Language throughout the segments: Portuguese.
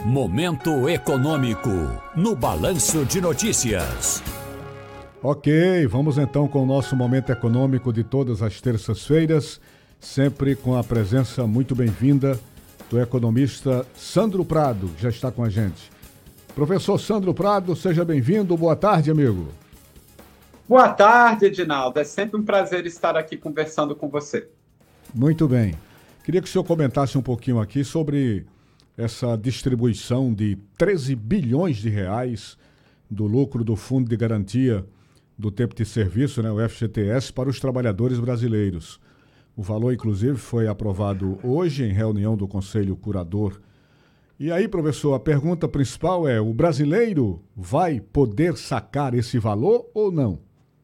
Momento Econômico, no Balanço de Notícias. Ok, vamos então com o nosso Momento Econômico de todas as terças-feiras, sempre com a presença muito bem-vinda do economista Sandro Prado, que já está com a gente. Professor Sandro Prado, seja bem-vindo. Boa tarde, amigo. Boa tarde, Edinaldo. É sempre um prazer estar aqui conversando com você. Muito bem. Queria que o senhor comentasse um pouquinho aqui sobre essa distribuição de 13 bilhões de reais do lucro do Fundo de Garantia do Tempo de Serviço, né, o FGTS, para os trabalhadores brasileiros. O valor, inclusive, foi aprovado hoje em reunião do Conselho Curador. E aí, professor, a pergunta principal é: o brasileiro vai poder sacar esse valor ou não?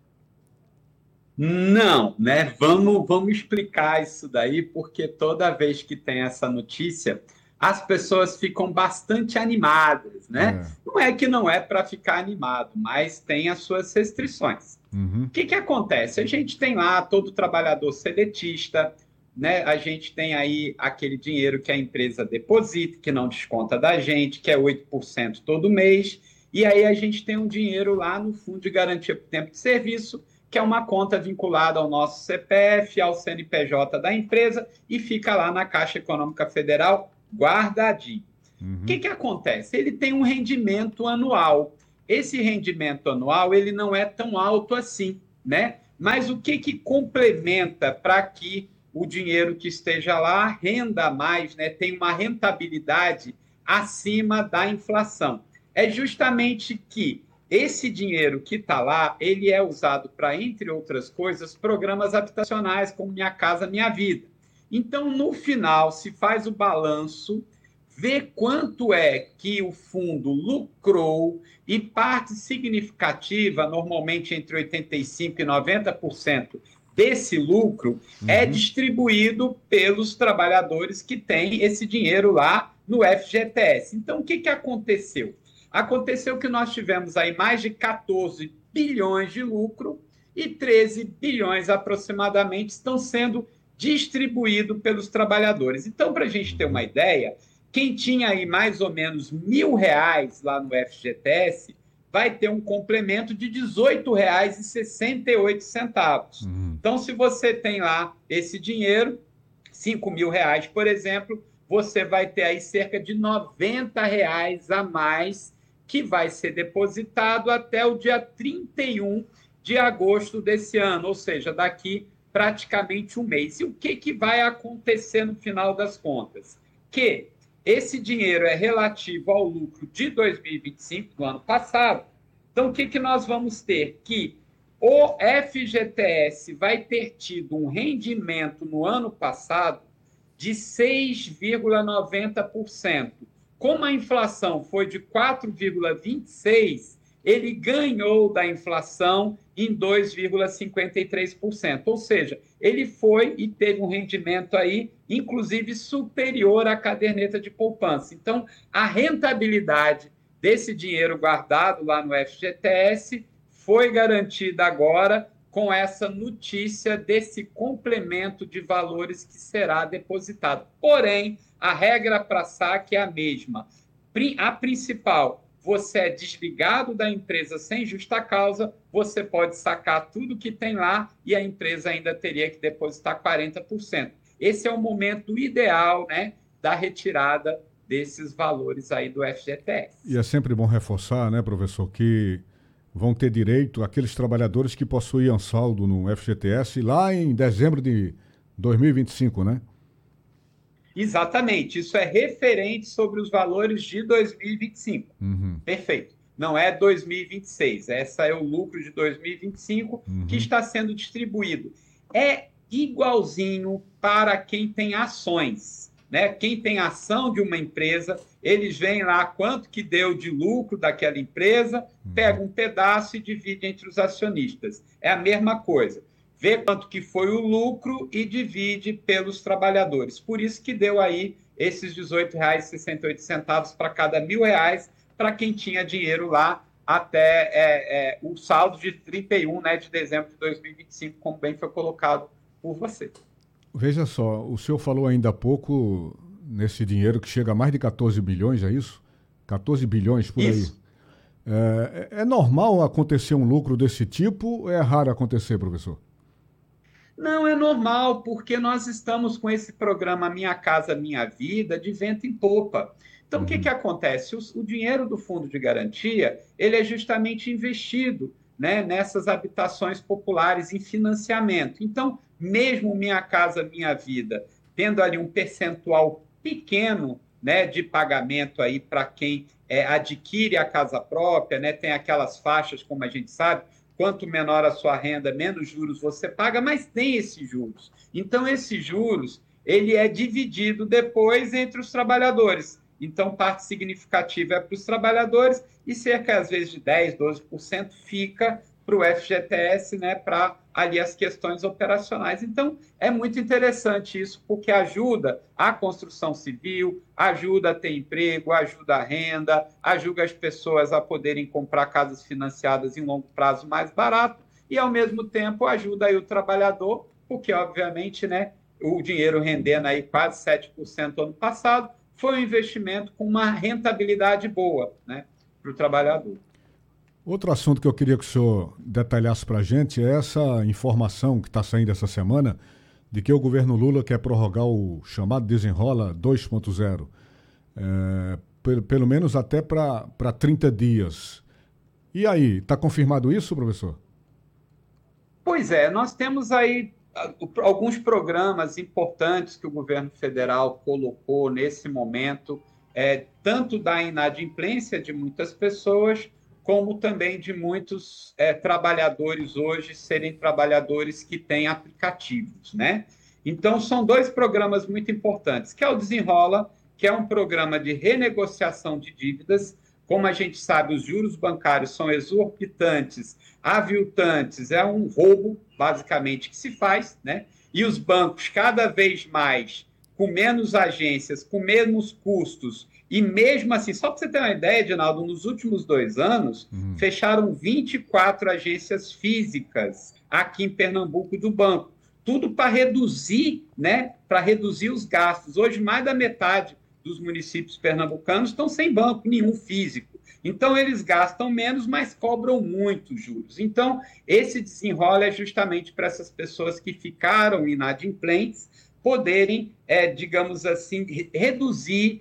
Não, né? Vamos explicar isso daí, porque toda vez que tem essa notícia, as pessoas ficam bastante animadas, né? É. Não é que não é para ficar animado, mas tem as suas restrições. Uhum. O que acontece? A gente tem lá todo trabalhador seletista, né? A gente tem aí aquele dinheiro que a empresa deposita, que não desconta da gente, que é 8% todo mês, e aí a gente tem um dinheiro lá no Fundo de Garantia por Tempo de Serviço, que é uma conta vinculada ao nosso CPF, ao CNPJ da empresa, e fica lá na Caixa Econômica Federal guardadinho. O Uhum. que acontece? Ele tem um rendimento anual. Esse rendimento anual ele não é tão alto assim, né? Mas o que complementa para que o dinheiro que esteja lá renda mais, né? Tem uma rentabilidade acima da inflação. É justamente que esse dinheiro que está lá, ele é usado para, entre outras coisas, programas habitacionais, como Minha Casa Minha Vida. Então, no final, se faz o balanço, vê quanto é que o fundo lucrou e parte significativa, normalmente entre 85% e 90% desse lucro, é Uhum. distribuído pelos trabalhadores que têm esse dinheiro lá no FGTS. Então, o que aconteceu? Aconteceu que nós tivemos aí mais de 14 bilhões de lucro e 13 bilhões aproximadamente estão sendo distribuídos pelos trabalhadores. Então, para a gente ter uma ideia, quem tinha aí mais ou menos R$ 1.000 lá no FGTS vai ter um complemento de R$ 18,68. Uhum. Então, se você tem lá esse dinheiro, R$ 5.000, por exemplo, você vai ter aí cerca de R$ 90 a mais que vai ser depositado até o dia 31 de agosto desse ano, ou seja, daqui praticamente um mês. E o que vai acontecer no final das contas? Que esse dinheiro é relativo ao lucro de 2025, do ano passado. Então, o que nós vamos ter? Que o FGTS vai ter tido um rendimento no ano passado de 6,90%. Como a inflação foi de 4,26%, ele ganhou da inflação em 2,53%. Ou seja, ele foi e teve um rendimento aí, inclusive, superior à caderneta de poupança. Então, a rentabilidade desse dinheiro guardado lá no FGTS foi garantida agora com essa notícia desse complemento de valores que será depositado. Porém, a regra para saque é a mesma. A principal, você é desligado da empresa sem justa causa, você pode sacar tudo que tem lá e a empresa ainda teria que depositar 40%. Esse é o momento ideal, né, da retirada desses valores aí do FGTS. E é sempre bom reforçar, né, professor, que vão ter direito aqueles trabalhadores que possuíam saldo no FGTS lá em dezembro de 2025, né? Exatamente, isso é referente sobre os valores de 2025. Uhum. Perfeito. Não é 2026. Essa é o lucro de 2025 que Uhum. está sendo distribuído. É igualzinho para quem tem ações, né? Quem tem ação de uma empresa, eles veem lá quanto que deu de lucro daquela empresa, pega um pedaço e divide entre os acionistas. É a mesma coisa. Vê quanto que foi o lucro e divide pelos trabalhadores. Por isso que deu aí esses R$ 18,68 para cada R$ 1.000 para quem tinha dinheiro lá até o saldo de 31, né, de dezembro de 2025, como bem foi colocado por você. Veja só, o senhor falou ainda há pouco nesse dinheiro que chega a mais de 14 bilhões, é isso? 14 bilhões por Isso. aí. É normal acontecer um lucro desse tipo ou é raro acontecer, professor? Não é normal, porque nós estamos com esse programa Minha Casa Minha Vida de vento em popa. Então, o que que Uhum. acontece? O dinheiro do Fundo de Garantia, ele é justamente investido, né, nessas habitações populares em financiamento. Então, mesmo Minha Casa Minha Vida, tendo ali um percentual pequeno, né, de pagamento aí para quem adquire a casa própria, né, tem aquelas faixas, como a gente sabe, quanto menor a sua renda, menos juros você paga, mas tem esses juros. Então, esses juros, ele é dividido depois entre os trabalhadores. Então, parte significativa é para os trabalhadores e cerca, às vezes, de 10%, 12% fica para o FGTS, né, para ali as questões operacionais. Então, é muito interessante isso, porque ajuda a construção civil, ajuda a ter emprego, ajuda a renda, ajuda as pessoas a poderem comprar casas financiadas em longo prazo mais barato e, ao mesmo tempo, ajuda aí o trabalhador, porque, obviamente, né, o dinheiro rendendo aí quase 7% ano passado, foi um investimento com uma rentabilidade boa, né, para o trabalhador. Outro assunto que eu queria que o senhor detalhasse para a gente é essa informação que está saindo essa semana de que o governo Lula quer prorrogar o chamado Desenrola 2.0, pelo menos até para 30 dias. E aí, está confirmado isso, professor? Pois é, nós temos aí alguns programas importantes que o governo federal colocou nesse momento, tanto da inadimplência de muitas pessoas, como também de muitos trabalhadores hoje serem trabalhadores que têm aplicativos, né? Então, são dois programas muito importantes, que é o Desenrola, que é um programa de renegociação de dívidas. Como a gente sabe, os juros bancários são exorbitantes, aviltantes, é um roubo, basicamente, que se faz, né? E os bancos, cada vez mais, com menos agências, com menos custos, e mesmo assim, só para você ter uma ideia, Edinaldo, nos últimos 2 anos, fecharam 24 agências físicas aqui em Pernambuco do banco. Tudo para reduzir, né? Para reduzir os gastos. Hoje, mais da metade dos municípios pernambucanos estão sem banco nenhum físico. Então, eles gastam menos, mas cobram muitos juros. Então, esse desenrola é justamente para essas pessoas que ficaram inadimplentes poderem, digamos assim, reduzir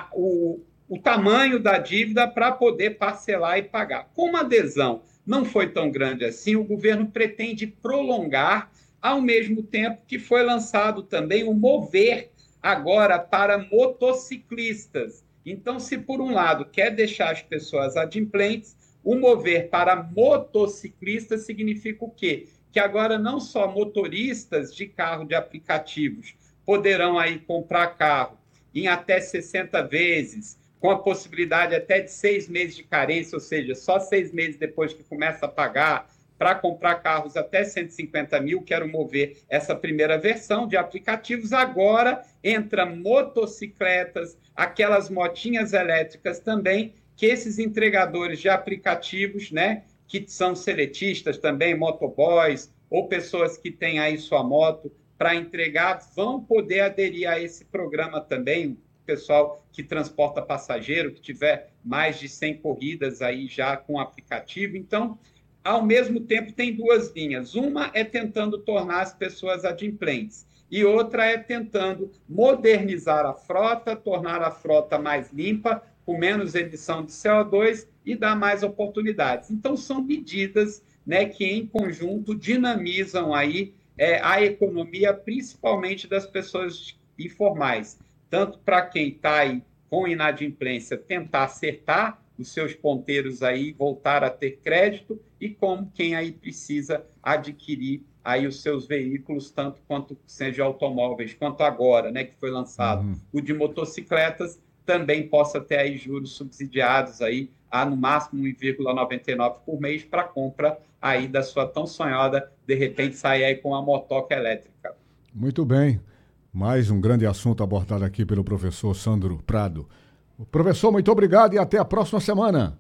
o tamanho da dívida para poder parcelar e pagar. Como a adesão não foi tão grande assim, o governo pretende prolongar, ao mesmo tempo que foi lançado também o Mover, agora para motociclistas. Então, se por um lado quer deixar as pessoas adimplentes, o Mover para motociclistas significa o quê? Que agora não só motoristas de carro de aplicativos poderão aí comprar carro em até 60 vezes, com a possibilidade até de 6 meses de carência, ou seja, só 6 meses depois que começa a pagar, para comprar carros até 150 mil, quero mover essa primeira versão de aplicativos. Agora entra motocicletas, aquelas motinhas elétricas também, que esses entregadores de aplicativos, né, que são seletistas também, motoboys, ou pessoas que têm aí sua moto para entregar, vão poder aderir a esse programa também. O pessoal que transporta passageiro, que tiver mais de 100 corridas aí já com aplicativo. Então, ao mesmo tempo, tem duas linhas. Uma é tentando tornar as pessoas adimplentes e outra é tentando modernizar a frota, tornar a frota mais limpa, com menos emissão de CO2 e dar mais oportunidades. Então, são medidas, né, que, em conjunto, dinamizam aí a economia, principalmente das pessoas informais. Tanto para quem está aí com inadimplência, tentar acertar os seus ponteiros aí, voltar a ter crédito, e como quem aí precisa adquirir aí os seus veículos, tanto quanto seja automóveis, quanto agora, né, que foi lançado o de motocicletas, também possa ter aí juros subsidiados aí a no máximo 1,99 por mês para compra aí da sua tão sonhada, de repente sair aí com uma motoca elétrica. Muito bem. Mais um grande assunto abordado aqui pelo professor Sandro Prado. Professor, muito obrigado e até a próxima semana.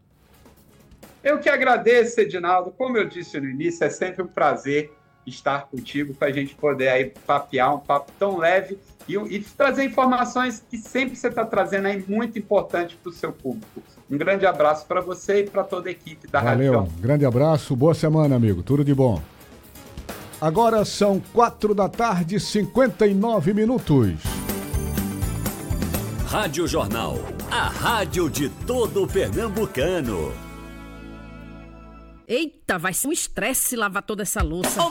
Eu que agradeço, Edinaldo. Como eu disse no início, é sempre um prazer estar contigo para a gente poder aí papear um papo tão leve e trazer informações que sempre você está trazendo aí, muito importante para o seu público. Um grande abraço para você e para toda a equipe da Rádio Valeu, grande abraço, boa semana, amigo, tudo de bom. Agora são 4h59. Rádio Jornal, a rádio de todo pernambucano. Eita, vai ser um estresse lavar toda essa louça.